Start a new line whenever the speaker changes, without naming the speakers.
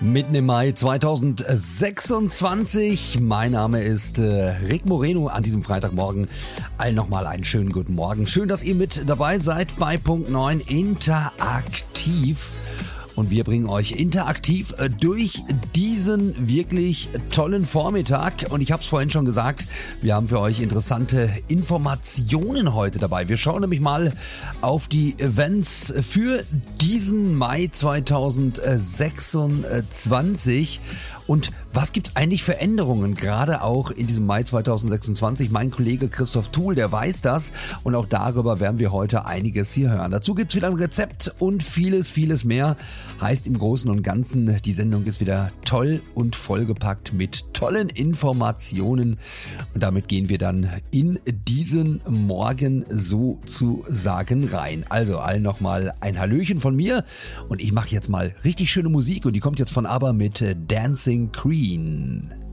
Mitten im Mai 2026. Mein Name ist Rick Moreno. An diesem Freitagmorgen allen nochmal einen schönen guten Morgen. Schön, dass ihr mit dabei seid bei Punkt 9 Interaktiv. Und wir bringen euch interaktiv durch diesen wirklich tollen Vormittag. Und ich habe es vorhin schon gesagt, wir haben für euch interessante Informationen heute dabei. Wir schauen nämlich mal auf die Events für diesen Mai 2026. Und was gibt's eigentlich für Änderungen, gerade auch in diesem Mai 2026? Mein Kollege Christoph Thuhl, der weiß das, und auch darüber werden wir heute einiges hier hören. Dazu gibt's wieder ein Rezept und vieles mehr. Heißt im Großen und Ganzen, die Sendung ist wieder toll und vollgepackt mit tollen Informationen. Und damit gehen wir dann in diesen Morgen sozusagen rein. Also allen nochmal ein Hallöchen von mir, und ich mache jetzt mal richtig schöne Musik, und die kommt jetzt von ABBA mit Dancing Queen.